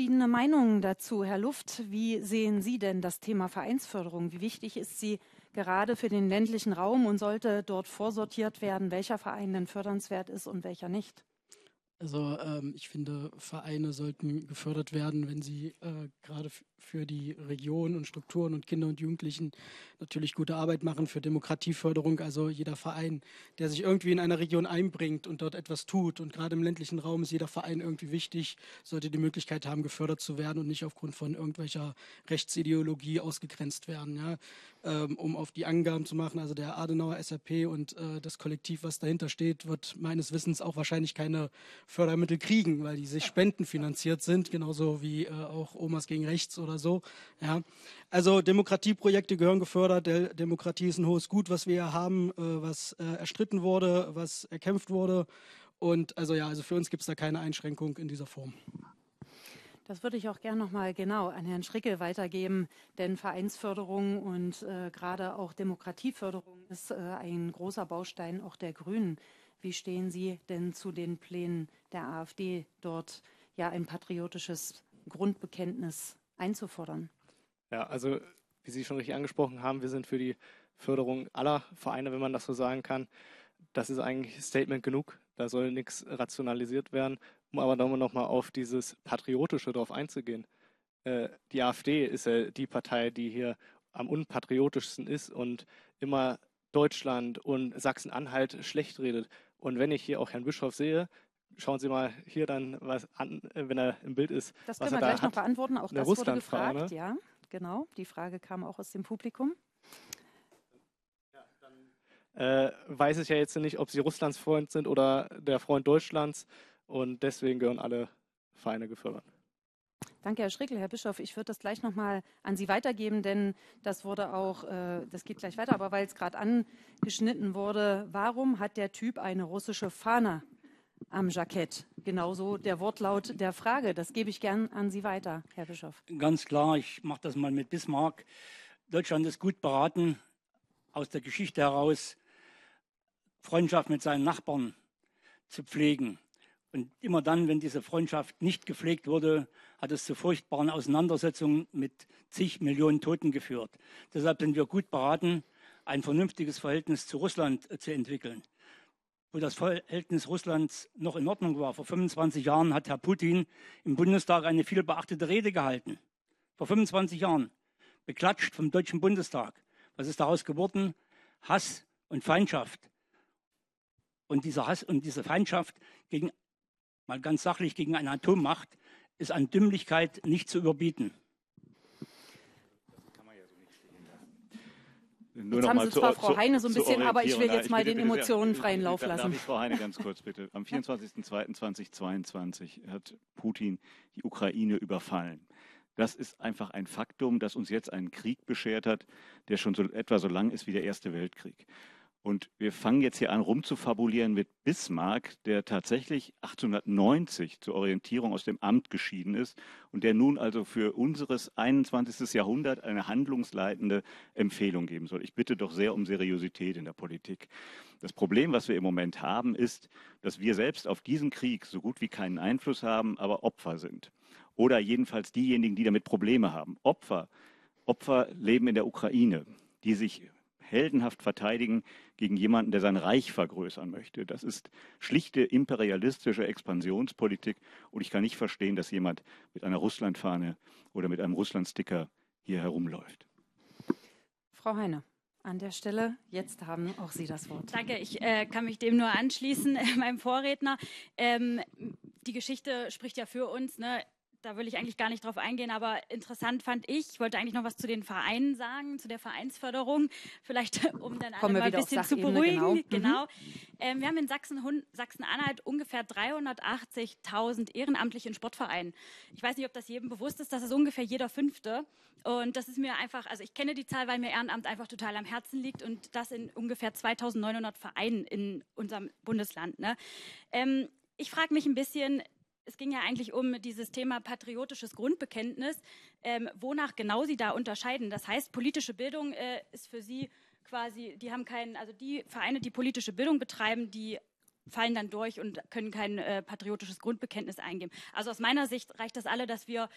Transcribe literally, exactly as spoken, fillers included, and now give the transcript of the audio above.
verschiedene Meinungen dazu. Herr Luft, wie sehen Sie denn das Thema Vereinsförderung? Wie wichtig ist sie gerade für den ländlichen Raum und sollte dort vorsortiert werden, welcher Verein denn fördernswert ist und welcher nicht? Also ähm, ich finde, Vereine sollten gefördert werden, wenn sie äh, gerade für die Region und Strukturen und Kinder und Jugendlichen natürlich gute Arbeit machen, für Demokratieförderung. Also jeder Verein, der sich irgendwie in einer Region einbringt und dort etwas tut. Und gerade im ländlichen Raum ist jeder Verein irgendwie wichtig, sollte die Möglichkeit haben, gefördert zu werden und nicht aufgrund von irgendwelcher Rechtsideologie ausgegrenzt werden. Ja? Ähm, um auf die Angaben zu machen, also der Adenauer S R P und äh, das Kollektiv, was dahinter steht, wird meines Wissens auch wahrscheinlich keine Fördermittel kriegen, weil die sich spendenfinanziert sind, genauso wie äh, auch Omas gegen Rechts oder so. Ja. Also Demokratieprojekte gehören gefördert. Der Demokratie ist ein hohes Gut, was wir hier haben, äh, was äh, erstritten wurde, was erkämpft wurde. Und also ja, also für uns gibt es da keine Einschränkung in dieser Form. Das würde ich auch gerne noch mal genau an Herrn Schrickel weitergeben, denn Vereinsförderung und äh, gerade auch Demokratieförderung ist äh, ein großer Baustein auch der Grünen. Wie stehen Sie denn zu den Plänen der AfD, dort ja ein patriotisches Grundbekenntnis einzufordern? Ja, also wie Sie schon richtig angesprochen haben, wir sind für die Förderung aller Vereine, wenn man das so sagen kann. Das ist eigentlich Statement genug. Da soll nichts rationalisiert werden. Um aber noch mal auf dieses Patriotische drauf einzugehen. Äh, die AfD ist ja die Partei, die hier am unpatriotischsten ist und immer Deutschland und Sachsen-Anhalt schlecht redet. Und wenn ich hier auch Herrn Bischof sehe, schauen Sie mal hier dann was an, wenn er im Bild ist. Das was können wir er da gleich hat. noch beantworten. Auch Eine das wurde Russlandfahne. gefragt. Ja, genau. Die Frage kam auch aus dem Publikum. Ja, dann äh, weiß ich ja jetzt nicht, ob Sie Russlands Freund sind oder der Freund Deutschlands. Und deswegen gehören alle Vereine gefördert. Danke, Herr Schrickel. Herr Bischof, ich würde das gleich noch mal an Sie weitergeben, denn das wurde auch, äh, das geht gleich weiter, aber weil es gerade angeschnitten wurde, warum hat der Typ eine russische Fahne am Jackett? Genauso der Wortlaut der Frage. Das gebe ich gern an Sie weiter, Herr Bischof. Ganz klar, ich mache das mal mit Bismarck. Deutschland ist gut beraten, aus der Geschichte heraus Freundschaft mit seinen Nachbarn zu pflegen. Und immer dann, wenn diese Freundschaft nicht gepflegt wurde, hat es zu furchtbaren Auseinandersetzungen mit zig Millionen Toten geführt. Deshalb sind wir gut beraten, ein vernünftiges Verhältnis zu Russland zu entwickeln. Wo das Verhältnis Russlands noch in Ordnung war, vor fünfundzwanzig Jahren hat Herr Putin im Bundestag eine viel beachtete Rede gehalten. Vor fünfundzwanzig Jahren, beklatscht vom Deutschen Bundestag. Was ist daraus geworden? Hass und Feindschaft. Und dieser Hass und diese Feindschaft gegen mal ganz sachlich gegen eine Atommacht, ist an Dümmlichkeit nicht zu überbieten. Das kann man ja so nicht stehen lassen. Nur jetzt noch haben mal Sie zwar zu, Frau Heine so ein bisschen, aber ich will Na, jetzt mal bitte, den bitte Emotionen sehr, freien Lauf darf lassen. ich Frau Heine ganz kurz bitte. Am vierundzwanzigsten zweiten zweitausendzweiundzwanzig hat Putin die Ukraine überfallen. Das ist einfach ein Faktum, das uns jetzt einen Krieg beschert hat, der schon so etwa so lang ist wie der Erste Weltkrieg. Und wir fangen jetzt hier an, rumzufabulieren mit Bismarck, der tatsächlich achtzehnhundertneunzig zur Orientierung aus dem Amt geschieden ist und der nun also für unseres einundzwanzigsten Jahrhundert eine handlungsleitende Empfehlung geben soll. Ich bitte doch sehr um Seriosität in der Politik. Das Problem, was wir im Moment haben, ist, dass wir selbst auf diesen Krieg so gut wie keinen Einfluss haben, aber Opfer sind. Oder jedenfalls diejenigen, die damit Probleme haben. Opfer, Opfer leben in der Ukraine, die sich heldenhaft verteidigen gegen jemanden, der sein Reich vergrößern möchte. Das ist schlichte imperialistische Expansionspolitik und ich kann nicht verstehen, dass jemand mit einer Russlandfahne oder mit einem Russlandsticker hier herumläuft. Frau Heine, an der Stelle, jetzt haben auch Sie das Wort. Danke, ich äh, kann mich dem nur anschließen, meinem Vorredner. Ähm, die Geschichte spricht ja für uns, ne? Da will ich eigentlich gar nicht drauf eingehen, aber interessant fand ich, ich wollte eigentlich noch was zu den Vereinen sagen, zu der Vereinsförderung, vielleicht um dann alle mal ein bisschen zu beruhigen. Genau. Mhm. genau. Ähm, wir haben in Sachsen, Sachsen-Anhalt ungefähr dreihundertachtzigtausend Ehrenamtliche in Sportvereinen. Ich weiß nicht, ob das jedem bewusst ist, das ist ungefähr jeder Fünfte. Und das ist mir einfach, also ich kenne die Zahl, weil mir Ehrenamt einfach total am Herzen liegt und das in ungefähr zweitausendneunhundert Vereinen in unserem Bundesland. Ne? Ähm, ich frage mich ein bisschen, es ging ja eigentlich um dieses Thema patriotisches Grundbekenntnis, ähm, wonach genau Sie da unterscheiden. Das heißt, politische Bildung äh, ist für Sie quasi, die haben keinen, also die Vereine, die politische Bildung betreiben, die fallen dann durch und können kein äh, patriotisches Grundbekenntnis eingeben. Also aus meiner Sicht reicht das alle, dass wir